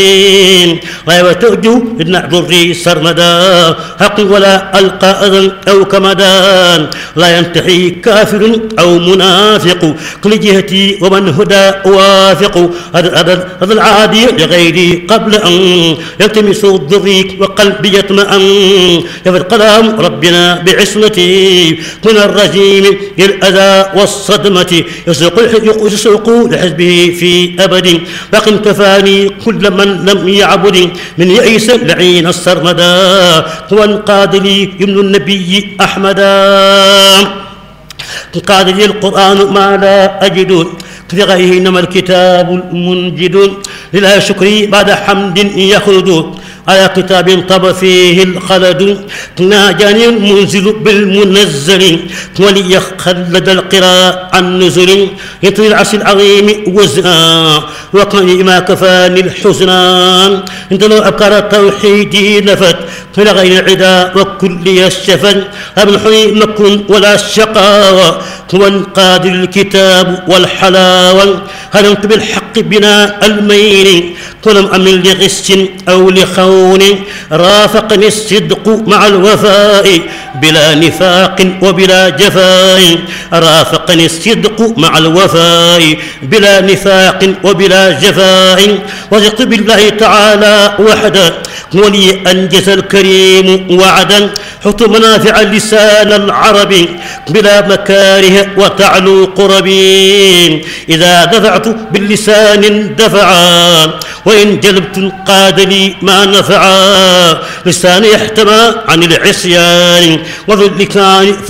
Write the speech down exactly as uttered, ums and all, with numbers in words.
غير تؤجو إن ضري سرمدا حق ولا ألقى أذى أو كمدان لا ينتحي كافر أو منافق كل جهتي ومن هدى وافق هذا العادي لغيري قبل أن يلتمس الضري وقلبي يطمئن يفر قلم ربنا بعصمتي من الرجيم للأذى والصدمة يسوق يسوق لحزبه في أبد باق كفاني كل من لم يعبد من يئس لعين السرمدا هو انقاد لي ابن النبي أحمدا قاد لي القرآن ما لا أجد في غيره إنما الكتاب المنجد لله شكري بعد حمد يخلد على كتاب طب فيه الخلد ناجاني المنزل بالمنزل وليخلد القراء عن نزل يطوي العرش العظيم وزنا وقني ما كفاني الحزنان انت لو ابكار التوحيد نفت فلا غير العدا وكل الشفن ابن حي مكن ولا الشقاوة هو انقاد الكتاب والحلاوة هرمت بالحق بنا المين ولم أمل لغش أو لخون رافقني الصدق مع الوفاء بلا نفاق وبلا جفاء رافقني الصدق مع الوفاء بلا نفاق وبلا جفاء وثقت بالله تعالى وحده ولي أنجز الكريم وعدا حط منافع اللسان العربي بلا مكاره وتعلو قربي إذا دفعت باللسان دفعا وإن جلبت قاد لي ما نفعا لساني احتمى عن العصيان وذل كان